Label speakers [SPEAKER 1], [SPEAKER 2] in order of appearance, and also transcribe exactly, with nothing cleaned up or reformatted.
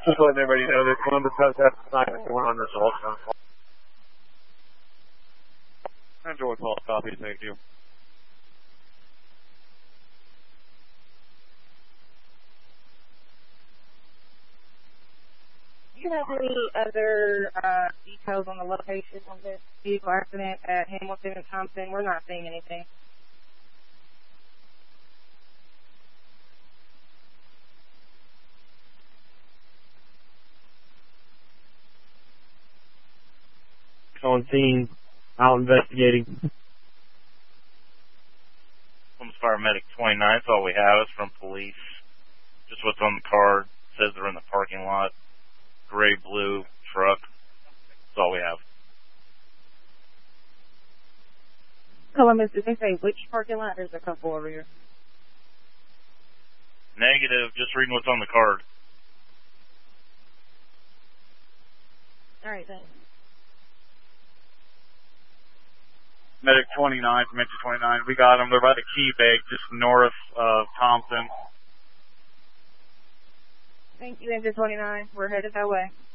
[SPEAKER 1] Just letting everybody know that Columbus does have nine one on this also.
[SPEAKER 2] Enjoy call, copy, thank you.
[SPEAKER 3] Do you have any other uh, details on the location of this vehicle accident at Hamilton and Thompson? We're not seeing anything.
[SPEAKER 1] On scene, out investigating.
[SPEAKER 2] Columbus Fire Medic twenty-nine, that's all we have. It's from police. Just what's on the card. It says they're in the parking lot. Gray, blue truck. That's all we have.
[SPEAKER 3] Columbus, did they say which parking lot? There's a couple over here.
[SPEAKER 2] Negative, just reading what's on the card.
[SPEAKER 3] All right, thanks.
[SPEAKER 2] Medic twenty-nine from Engine twenty-nine. We got them. They're by the Key Bank, just north of Thompson.
[SPEAKER 3] Thank you, Engine twenty-nine. We're headed that way.